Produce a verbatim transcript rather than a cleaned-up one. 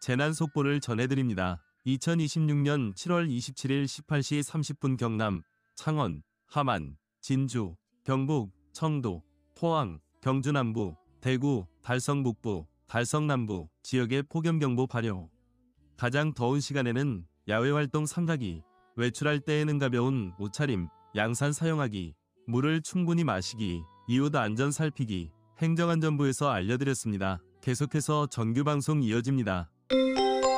재난 속보를 전해드립니다. 이천이십육년 칠월 이십칠일 십팔 시 삼십 분 경남, 창원, 함안, 진주, 경북, 청도, 포항, 경주 남부, 대구, 달성 북부, 달성 남부 지역에 폭염경보 발효. 가장 더운 시간에는 야외활동 삼가기, 외출할 때에는 가벼운 옷차림, 양산 사용하기, 물을 충분히 마시기, 이웃 안전 살피기, 행정안전부에서 알려드렸습니다. 계속해서 정규방송 이어집니다.